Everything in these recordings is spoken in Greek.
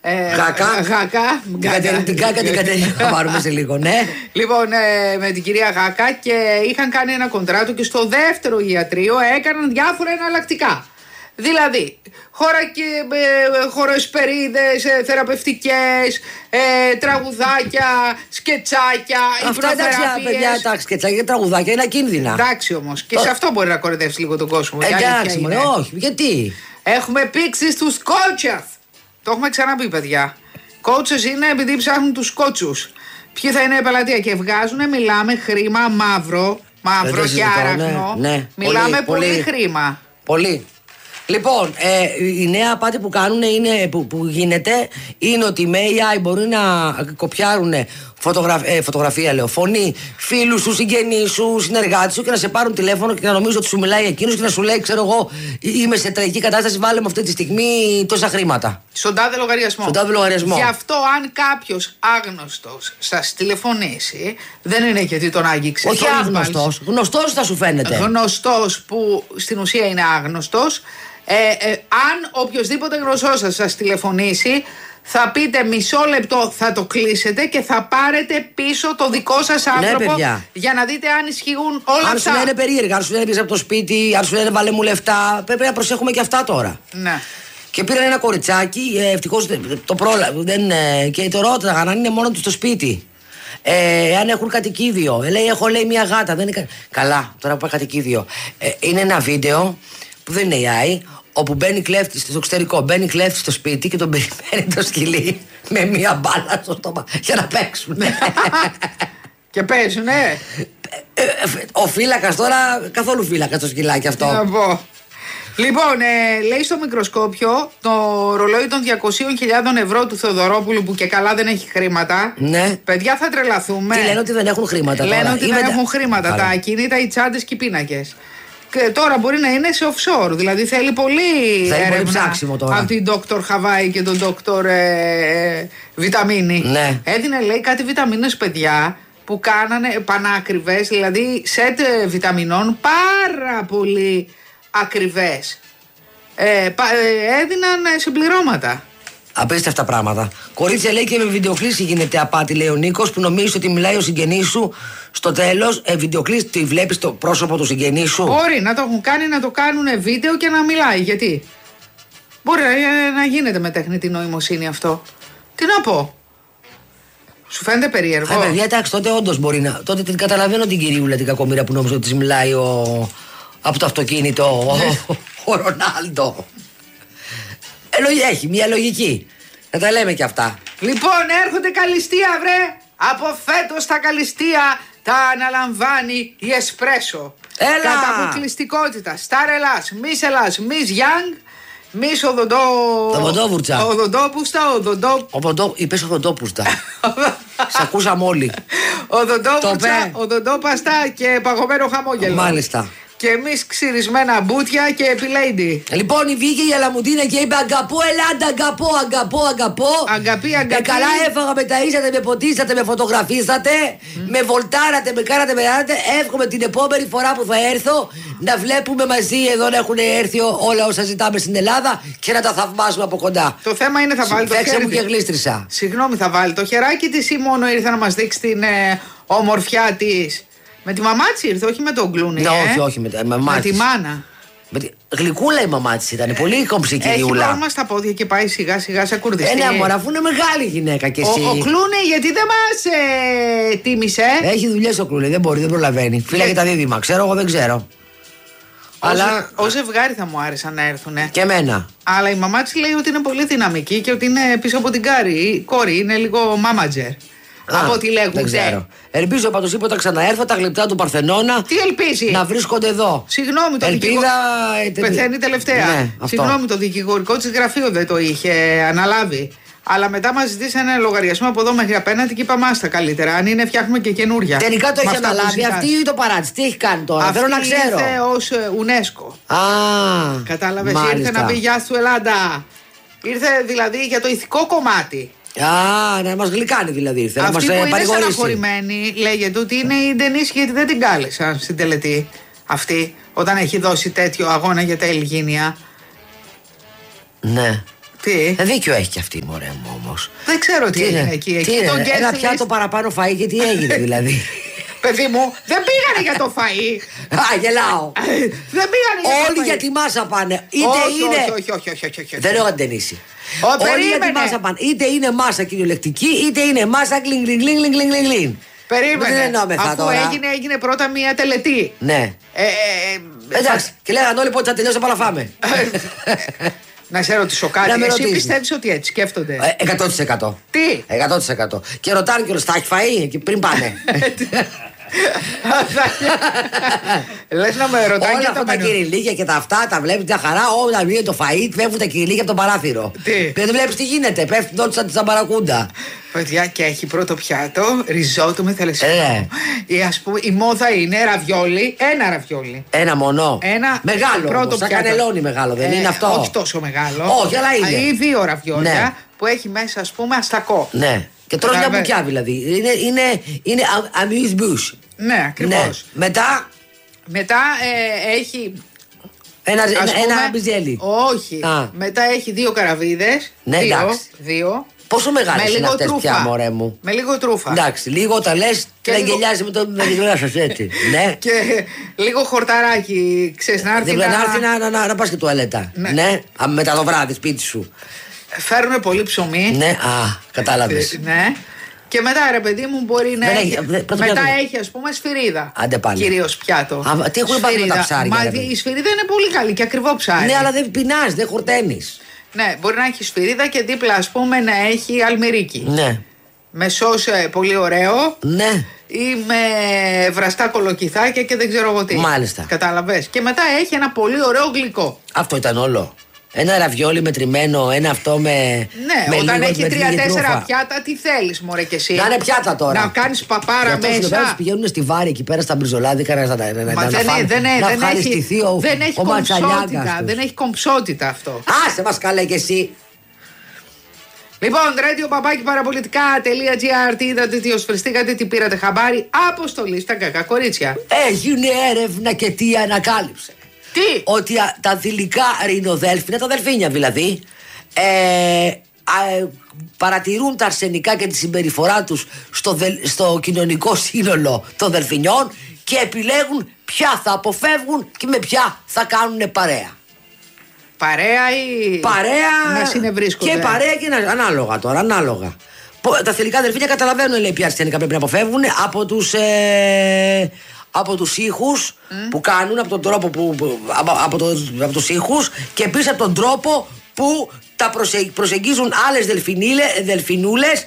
Γάκα. Την Κατερίνα θα πάρουμε σε λίγο, ναι. Λοιπόν, με την κυρία Γάκα και είχαν κάνει ένα κοντράτο και στο δεύτερο ιατρείο έκαναν διάφορα εναλλακτικά. Δηλαδή, χωροεσπερίδες, θεραπευτικές, τραγουδάκια, σκετσάκια, αυτά εντάξει, παιδιά, τα σκετσάκια και τραγουδάκια είναι ακίνδυνα. Εντάξει όμως, και σε αυτό μπορεί να κορυδεύσει λίγο τον κόσμο. Εντάξει, όχι, γιατί. Έχουμε πήξει στους coaches. Το έχουμε ξαναπεί, παιδιά. Coaches είναι επειδή ψάχνουν τους κότσους. Ποιοι θα είναι η πελατεία και βγάζουν, μιλάμε χρήμα μαύρο και άραγνο. Ναι, μιλάμε πολύ χρήμα. Πολύ. Λοιπόν, η νέα απάτη που κάνουν που γίνεται είναι ότι με AI μπορεί να κοπιάρουν φωτογραφία, λέω, φωνή φίλου σου, συγγενείς σου, συνεργάτες σου και να σε πάρουν τηλέφωνο και να νομίζω ότι σου μιλάει εκείνος και να σου λέει, ξέρω εγώ, είμαι σε τραγική κατάσταση, βάλε μου αυτή τη στιγμή τόσα χρήματα. Στον τάδε λογαριασμό. Γι' αυτό, αν κάποιος άγνωστος σας τηλεφωνήσει, δεν είναι γιατί τον άγγιξε. Όχι άγνωστος, γνωστός θα σου φαίνεται. Γνωστός που στην ουσία είναι άγνωστος. Αν οποιοδήποτε γνωστός σας τηλεφωνήσει, θα πείτε μισό λεπτό, θα το κλείσετε και θα πάρετε πίσω το δικό σας άνθρωπο, για να δείτε αν ισχύουν όλα αν αυτά. Αν σου λένε περίεργα, αν σου λένε πίσω από το σπίτι, αν σου λένε βάλε μου λεφτά, πρέπει να προσέχουμε και αυτά τώρα. Ναι. Και πήραν ένα κοριτσάκι, ευτυχώς το πρόλαβε, και το ρώταγαν αν είναι μόνο του στο σπίτι. Αν έχουν κατοικίδιο. Λέει, έχω μια γάτα. Δεν είναι... Καλά, τώρα που πάει κατοικίδιο. Είναι ένα βίντεο που δεν είναι AI, όπου μπαίνει κλέφτης στο εξωτερικό, μπαίνει κλέφτης στο σπίτι και τον περιμένει το σκυλί με μια μπάλα στο στόμα για να παίξουν. Και παίζουν, Ο φύλακας τώρα, καθόλου φύλακας το σκυλάκι αυτό. Να πω. Λοιπόν, λέει στο μικροσκόπιο το ρολόι των 200.000 ευρώ του Θεοδωρόπουλου, που και καλά δεν έχει χρήματα. Ναι. Παιδιά, θα τρελαθούμε. Τι λένε, ότι δεν έχουν χρήματα. Λένε ότι δεν έχουν χρήματα. Τα ακίνητα, οι τσάντες και οι πίνακες. Και τώρα μπορεί να είναι σε offshore. Δηλαδή θέλει πολύ έρευνα από την Dr. Χαβάη και τον Dr. Βιταμίνη. Ναι. Έδινε, λέει, κάτι βιταμίνες, παιδιά, που κάνανε πανάκριβες, δηλαδή σετ βιταμινών πάρα πολύ ακριβές. Έδιναν συμπληρώματα. Απίστευτα πράγματα. Κορίτσια, λέει, και με βιντεοκλήση γίνεται απάτη, λέει ο Νίκος, που νομίζει ότι μιλάει ο συγγενής σου. Στο τέλος, βιντεοκλήση, τη βλέπεις το πρόσωπο του συγγενή σου. Μπορεί να το έχουν κάνει, να το κάνουν βίντεο και να μιλάει. Γιατί? Μπορεί να γίνεται με τεχνητή νοημοσύνη αυτό. Τι να πω. Σου φαίνεται περίεργο? Παιδιά, εντάξει, τότε όντως μπορεί να. Τότε την καταλαβαίνω την κυρίουλα την κακομοίρα που νόμιζε ότι της μιλάει από το αυτοκίνητο ο Ρονάλντο. Έχει μια λογική. Να τα λέμε κι αυτά. Λοιπόν, έρχονται καλυστία, βρε. Από φέτος τα καλυστία τα αναλαμβάνει η Εσπρέσο. Έλα! Κατά αποκλειστικότητα. Σταρ Ελλάς, Μις Ελλάς, Μις Γιάνγκ, Μις Οδοντόβουρτσα. Οδοντόπουστα. Είπες οδοντόπουστα. Σ' ακούσαμε όλοι. Οδοντόβουρτσα, οδοντόπαστα και παγωμένο χαμόγελο. Μάλιστα. Και εμείς ξυρισμένα μπούτια και επιλέιντι. Λοιπόν, βγήκε η Αλαμουντίνα και είπε αγκαπώ, ελάτε, αγκαπώ. Αγκαπή. Καλά έφαγα, με ταΐσατε, με ποτίσατε, με φωτογραφίσατε, με βολτάρατε, με κάνατε. Εύχομαι την επόμενη φορά που θα έρθω να βλέπουμε μαζί εδώ να έχουν έρθει όλα όσα ζητάμε στην Ελλάδα και να τα θαυμάσουμε από κοντά. Το θέμα είναι, θα βάλει το χέρι. Μου και γλίστρισα. Συγγνώμη, θα βάλει το χεράκι της ή μόνο ήρθε να μας δείξει την ομορφιά της? Με τη μαμά της ήρθε, όχι με τον Κλούνι. Ναι, όχι με τη μαμά της. Με τη μάνα. Γλυκούλα η μαμά της ήταν, πολύ κομψή κυριούλα. Έχει πρόβλημα στα πόδια και πάει σιγά σιγά σε κουρδιστή. Ναι, μωρά, αφού είναι μεγάλη γυναίκα κι εσύ. Ο Κλούνι, γιατί δεν μας τίμησε? Έχει δουλειές ο Κλούνι, δεν μπορεί, δεν προλαβαίνει. Φύλαγε τα δίδυμα, ξέρω, εγώ δεν ξέρω. Αλλά ως ζευγάρι θα μου άρεσαν να έρθουνε. Και εμένα. Αλλά η μαμά της λέει ότι είναι πολύ δυναμική και ότι είναι πίσω από την κόρη, είναι λίγο μάματζερ. Από ό,τι λέγουν. Δεν ξέρω. Ελπίζω πάντως, είπε, όταν ξαναέρθω τα γλυπτά του Παρθενώνα. Τι ελπίζει? Να βρίσκονται εδώ. Συγγνώμη, το πεθαίνει τελευταία. Ναι, συγγνώμη, το δικηγορικό της γραφείο δεν το είχε αναλάβει. Αλλά μετά μας ζητήσανε ένα λογαριασμό από εδώ μέχρι απέναντι και είπαμε άστα καλύτερα. Αν είναι, φτιάχνουμε και καινούρια. Τελικά το έχει αναλάβει αυτή ή το παράτησε? Τι έχει κάνει τώρα? Θέλω να ξέρω. Ήρθε ως UNESCO. Κατάλαβες, ήρθε να πει γεια σου Ελλάδα. Ήρθε δηλαδή για το ηθικό κομμάτι. Να μας γλυκάνει δηλαδή. Ήρθε να μας παρηγορήσει. Αυτή που είναι στεναχωρημένη λέγεται ότι είναι η Ντενίς, γιατί δεν την κάλεσαν στην τελετή αυτή όταν έχει δώσει τέτοιο αγώνα για τα Ελγίνια. Ναι. Τι? Δίκιο έχει και αυτή, μωρέ μου όμως. Δεν ξέρω τι έγινε εκεί. Τι είναι, ένα πιάτο παραπάνω φαΐ και τι έγινε δηλαδή. Παιδί μου, δεν πήγανε για το φαΐ. Α, γελάω. Δεν πήγανε για το φαΐ. Όλοι για τη μάσα πάνε. Είτε είναι. Όχι. Δεν έχω αντενήσει. Όλοι για τη μάσα πάνε. Είτε είναι μάσα κυριολεκτική, είτε είναι μάσα γκλιν. Περίμενε. Αφού έγινε πρώτα μια τελετή. Ναι. Εντάξει, και λέγανε όλοι πότε θα τελειώσει, να φάμε. Να σε ρωτήσω κάτι. Εσύ πιστεύεις ότι έτσι σκέφτονται? 100%. Τι? 100%. Και ρωτάνε κιόλας, θα έχει φαΐ και πριν πάνε. Λες να με ρωτάνε. Όλα αυτά τα κυριλίκια και τα αυτά τα βλέπεις μια χαρά. Όταν βγαίνει το φαΐ, φεύγουν τα κυριλίκια από το παράθυρο. Δεν βλέπεις τι γίνεται. Πέφτουν όλοι σαν μπαρακούντα. Παιδιά, και έχει πρώτο πιάτο ριζότο με θελεσσινό. Η μόδα είναι ραβιόλι. Ένα ραβιόλι. Ένα μόνο. Μεγάλο. Πρώτο σαν κανελόνι μεγάλο, δεν είναι αυτό? Όχι τόσο μεγάλο. Όχι, αλλά είναι. Ή 2 ραβιόλια που έχει μέσα, ας πούμε, αστακό. Ναι. Και τρως μια μπουκιά δηλαδή. Είναι amuse bouche. Ναι, ακριβώς. Ναι. Μετά έχει. Ένα μπιζέλι. Όχι. Μετά έχει 2 καραβίδες. Ναι, δύο. Πόσο μεγάλες είναι αυτές πια, μωρέ μου? Με λίγο τρούφα. Εντάξει, λίγο τα λες και να γελιάζει με το σας έτσι. Ναι. Και λίγο χορταράκι, ξέρεις, να έρθει να πας και τουαλέτα. Ναι, μετά το βράδυ σπίτι σου. Φέρνουν πολύ ψωμί. Ναι, κατάλαβες. Ναι. Και μετά, ρε παιδί μου, μπορεί να έχει. Μετά έχει, ας πούμε, σφυρίδα. Άντε πάλι. Κυρίως πιάτο. Τι έχουν πάρει με τα ψάρια? Η σφυρίδα είναι πολύ καλή και ακριβό ψάρι. Ναι, αλλά δεν πεινάς, δεν χορταίνεις. Ναι, μπορεί να έχει σφυρίδα και δίπλα, ας πούμε, να έχει αλμυρίκι. Ναι. Με σως πολύ ωραίο. Ναι. Ή με βραστά κολοκυθάκια και δεν ξέρω εγώ τι. Μάλιστα. Κατάλαβες. Και μετά έχει ένα πολύ ωραίο γλυκό. Αυτό ήταν όλο? Ένα ραβιόλι μετρημένο, ένα αυτό με. Ναι, όταν έχει 3-4 πιάτα, τι θέλεις, μωρέ κι εσύ? Να είναι πιάτα τώρα. Να κάνεις παπάρα μέσα. Να πηγαίνουν στη Βάρη εκεί πέρα στα μπριζολάδικα να ευχαριστηθεί ο Ματσαλιάγκας. Δεν έχει κομψότητα αυτό. Άσε μας καλέ κι εσύ. Λοιπόν, radio@parapolitica.gr. Τι είδατε, τι οσφριστήκατε, τι πήρατε χαμπάρι? Αποστολή στα κακά κορίτσια. Έγινε έρευνα και τι ανακάλυψε? Τι? Ότι τα θηλυκά ρινοδέλφινα, τα δελφίνια δηλαδή, παρατηρούν τα αρσενικά και τη συμπεριφορά τους στο κοινωνικό σύνολο των δελφινιών και επιλέγουν ποια θα αποφεύγουν και με ποια θα κάνουν παρέα. Παρέα ή να συνευρίσκονται? Και παρέα και ανάλογα τώρα, ανάλογα. Τα θηλυκά δελφίνια καταλαβαίνουν, λέει, ποια αρσενικά πρέπει να αποφεύγουν από τους ήχους που κάνουν, από τον τρόπο από τους ήχους, και επίσης από τον τρόπο που τα προσεγγίζουν άλλες δελφινούλες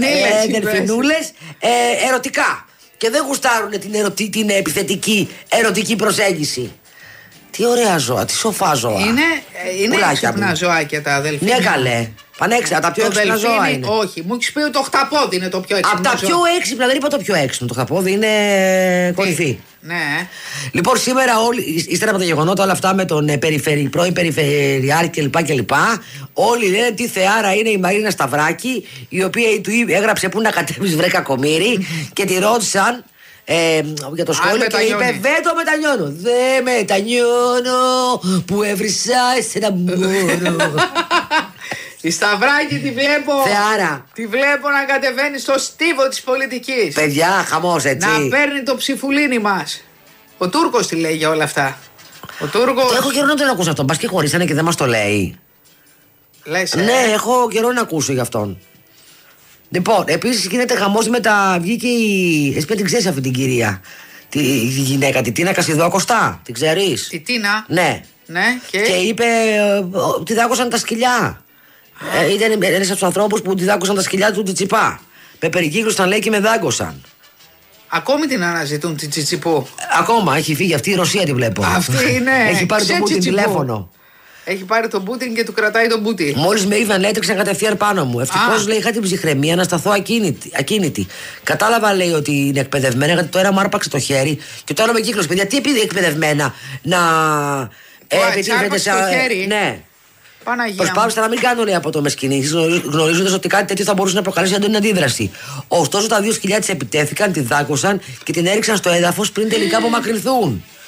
ερωτικά και δεν γουστάρουν την επιθετική ερωτική προσέγγιση. Τι ωραία ζώα, τι σοφά ζώα. Είναι έξυπνα ζωάκια τα δελφίνια. Ναι, καλέ. Πανέξυπνα, τα πιο έξυπνα ζώα είναι. Όχι, μου έχεις πει ότι το χταπόδι είναι το πιο έξυπνο. Από τα πιο έξυπνα, δεν είπα το πιο έξυπνο. Το χταπόδι είναι κορυφή. Ναι. Λοιπόν, σήμερα, ύστερα από τα γεγονότα όλα αυτά με τον πρώην Περιφερειάρχη κλπ. Όλοι λένε τι θεάρα είναι η Μαρίνα Σταυράκη, η οποία του έγραψε πού να κατέβεις βρε κακομοίρη, και τη ρώτησαν για το σχόλιο και είπε δεν το μετανιώνω. Δεν μετανιώνω που έβρισα εσένα μόνο. Η Σταυράκη τη βλέπω. Θεάρα. Τη βλέπω να κατεβαίνει στο στίβο της πολιτικής. Παιδιά, χαμός έτσι. Να παίρνει το ψηφουλίνι μας. Ο Τούρκος τι λέει για όλα αυτά? Ο Τούρκος. Έχω καιρό να τον ακούσω αυτόν. Πας και χωρίσανε και δεν μας το λέει. Λες, ναι, έχω καιρό να ακούσω γι' αυτόν. Λοιπόν, επίσης γίνεται χαμός με τα. Βγήκε η. Εσύ την ξέρεις αυτή την κυρία. Τη γυναίκα, τη Τίνα Κασιδόκοστα. Την ξέρεις? Τη Τίνα. Ναι. Και είπε ότι δάκωσαν τα σκυλιά. Ήταν ένας από τους ανθρώπους που τη δάκωσαν τα σκυλιά του Τσιτσιπά. Με περικύκλωσαν, λέει, και με δάγκωσαν. Ακόμη την αναζητούν τη Τσιτσιπού? Ακόμα, έχει φύγει αυτή η Ρωσία, τη βλέπω. Αυτή είναι. Έχει πάρει τον Πούτιν τηλέφωνο. Έχει πάρει τον Πούτιν και του κρατάει τον Πούτιν. Μόλις με είδαν, έτρεξαν κατευθείαν πάνω μου. Ευτυχώς, λέει, είχα την ψυχραιμία να σταθώ ακίνητη. Κατάλαβα, λέει, ότι είναι εκπαιδευμένα, γιατί τώρα μου άρπαξε το χέρι και τώρα με κύκλωσε. Παιδιά, τι επειδή εκπαιδευμένα να. Επιτίθεται σε χέρι. Ναι. Προσπάθησα να μην κάνω, λέει, από το μεσκινήσεις, γνωρίζοντας ότι κάτι τέτοιο θα μπορούσε να προκαλέσει έντονη αντίδραση. Ωστόσο, τα 2 σκυλιά της επιτέθηκαν, τη δάκωσαν και την έριξαν στο έδαφος πριν τελικά απομακρυνθούν.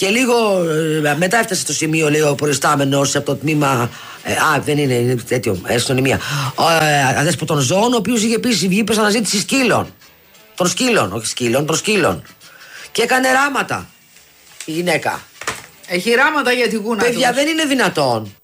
Και λίγο μετά έφτασε στο σημείο, λέει ο προϊστάμενος από το τμήμα. Δεν είναι τέτοιο, αστυνομία. Αδέσποτων ζώων, ο οποίος είχε επίσης βγει προς αναζήτηση σκύλων. Των σκύλων, όχι σκύλων, των σκύλων. Και έκανε ράματα η γυναίκα. Έχει ράματα για την κούνα. Παιδιά, δεν είναι δυνατόν.